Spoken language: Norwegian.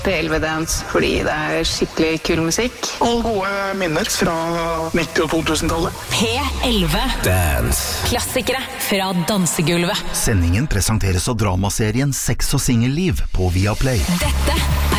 P11 Dance fordi det skikkelig kul musikk. Og gode minner fra 90- og 2000-tallet. P11 Dance. Klassikere fra dansegulvet. Sendingen presenteres av dramaserien Sex og singelliv på Viaplay. Dette